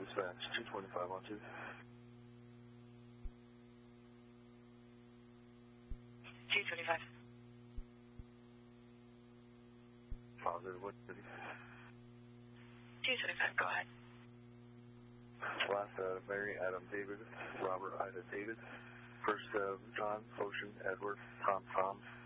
dispatch, 225 on 2. 225. Positive, what city? 225, go ahead. Last, Mary, Adam, David, Robert, Ida, David. First, John, Ocean, Edward, Tom,